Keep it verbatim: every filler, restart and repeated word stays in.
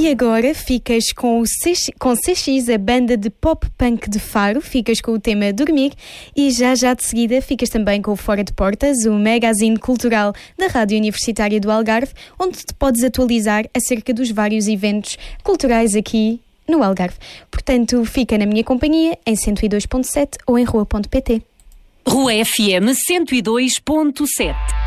E agora ficas com o C X, com C X, a banda de pop-punk de Faro, ficas com o tema Dormir e já já de seguida ficas também com o Fora de Portas, o magazine cultural da Rádio Universitária do Algarve, onde te podes atualizar acerca dos vários eventos culturais aqui no Algarve. Portanto, fica na minha companhia em cento e dois ponto sete ou em rua ponto pt. Rua F M cento e dois ponto sete.